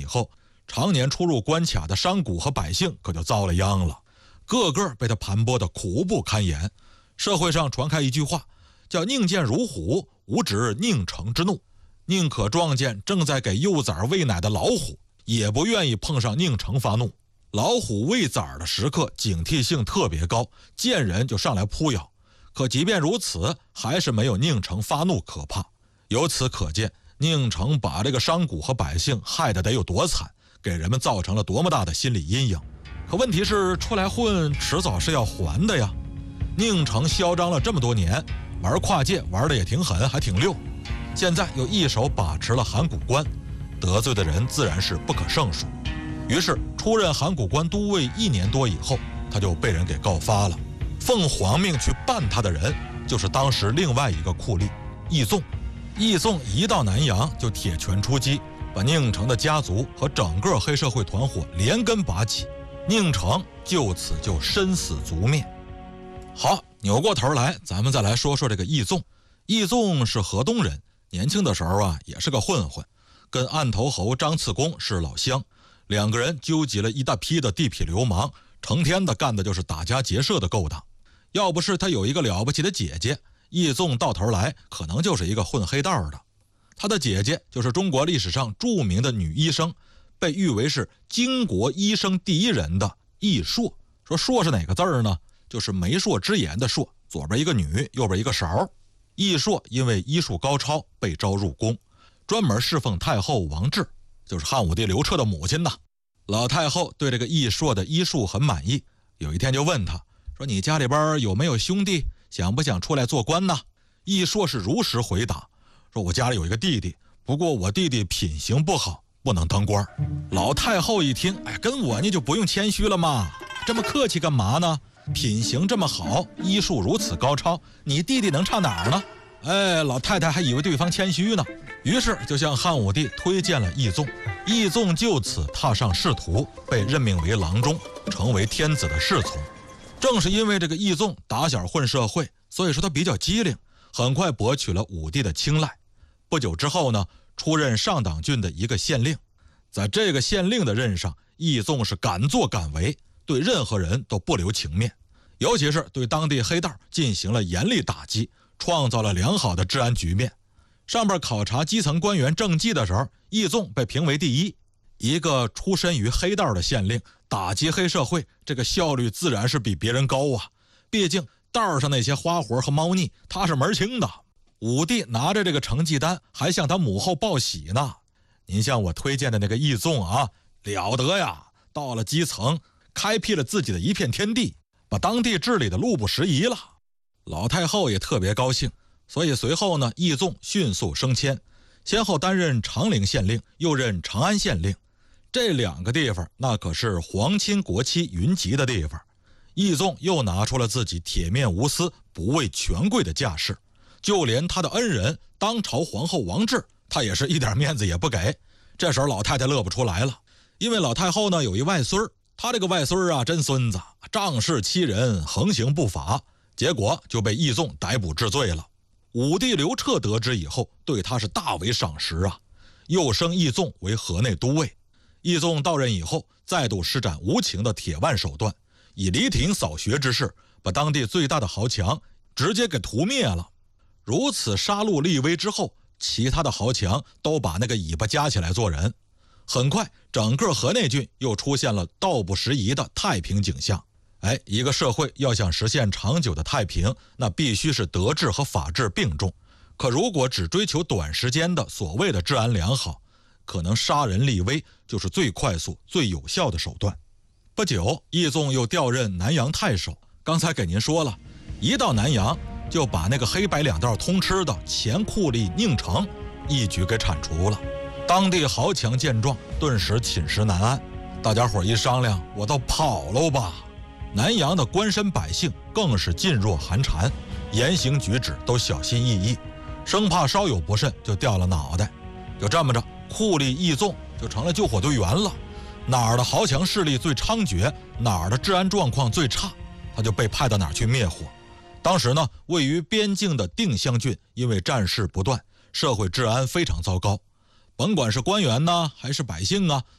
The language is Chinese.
后，常年出入关卡的商贾和百姓可就遭了殃了，个个被他盘剥得苦不堪言。社会上传开一句话，叫宁见如虎，无止宁城之怒，宁可撞见正在给幼崽喂奶的老虎，也不愿意碰上宁城发怒。老虎喂崽的时刻警惕性特别高，见人就上来扑咬，可即便如此，还是没有宁城发怒可怕。由此可见，宁城把这个商贾和百姓害得有多惨，给人们造成了多么大的心理阴影。可问题是，出来混迟早是要还的呀。宁城嚣张了这么多年，玩跨界玩得也挺狠，还挺溜，现在又一手把持了函谷关，得罪的人自然是不可胜数。于是出任函谷关都尉1年多以后，他就被人给告发了。奉皇命去办他的人，就是当时另外一个酷吏义纵。义纵一到南阳就铁拳出击，把宁城的家族和整个黑社会团伙连根拔起，宁城就此就身死族灭。好，扭过头来，咱们再来说说这个义纵。义纵是河东人，年轻的时候啊也是个混混，跟案头侯张次公是老乡，两个人纠集了一大批的地痞流氓，成天的干的就是打家劫舍的勾当。要不是他有一个了不起的姐姐，义纵到头来可能就是一个混黑道的。他的姐姐就是中国历史上著名的女医生，被誉为是巾帼医生第一人的义硕。说硕是哪个字儿呢？就是媒妁之言的硕，左边一个女，右边一个勺。义硕因为医术高超，被招入宫，专门侍奉太后王治，就是汉武帝刘彻的母亲呐。老太后对这个义硕的医术很满意，有一天就问他说：“你家里边有没有兄弟，想不想出来做官呢？”义硕是如实回答说：“我家里有一个弟弟，不过我弟弟品行不好，不能当官。”老太后一听，哎，跟我你就不用谦虚了嘛，这么客气干嘛呢？品行这么好，医术如此高超，你弟弟能差哪儿呢？哎，老太太还以为对方谦虚呢，于是就向汉武帝推荐了义纵。义纵就此踏上仕途，被任命为郎中，成为天子的侍从。正是因为这个义纵打小混社会，所以说他比较机灵，很快博取了武帝的青睐。不久之后呢，出任上党郡的一个县令。在这个县令的任上，义纵是敢作敢为，对任何人都不留情面，尤其是对当地黑道进行了严厉打击，创造了良好的治安局面。上边考察基层官员政绩的时候，义纵被评为第一。一个出身于黑道的县令打击黑社会，这个效率自然是比别人高啊。毕竟道上那些花活和猫腻他是门清的。武帝拿着这个成绩单还向他母后报喜呢。您像我推荐的那个义纵啊，了得呀，到了基层开辟了自己的一片天地，把当地治理的路不拾遗了。老太后也特别高兴，所以随后呢，义纵迅速升迁，先后担任长陵县令，又任长安县令。这两个地方那可是皇亲国戚云集的地方。义纵又拿出了自己铁面无私、不畏权贵的架势，就连他的恩人当朝皇后王治，他也是一点面子也不给。这时候老太太乐不出来了，因为老太后呢有一外孙，他这个外孙啊真孙子，仗势欺人，横行不法，结果就被义纵逮捕治罪了。武帝刘彻得知以后，对他是大为赏识啊，又升义纵为河内都尉。义纵到任以后，再度施展无情的铁腕手段，以犁庭扫穴之势，把当地最大的豪强直接给屠灭了。如此杀戮立威之后，其他的豪强都把那个尾巴夹起来做人。很快，整个河内郡又出现了道不拾遗的太平景象。哎，一个社会要想实现长久的太平，那必须是德治和法治并重。可如果只追求短时间的所谓的治安良好，可能杀人立威就是最快速、最有效的手段。不久，义纵又调任南阳太守。刚才给您说了，一到南阳就把那个黑白两道通吃的前酷吏宁城一举给铲除了。当地豪强见状，顿时寝食难安。大家伙一商量，我倒跑喽吧。南阳的官绅百姓更是噤若寒蝉，言行举止都小心翼翼，生怕稍有不慎就掉了脑袋。就这么着，酷吏义纵就成了救火队员了。哪儿的豪强势力最猖獗，哪儿的治安状况最差，他就被派到哪儿去灭火。当时呢，位于边境的定襄郡因为战事不断，社会治安非常糟糕。甭管是官员呢，还是百姓啊，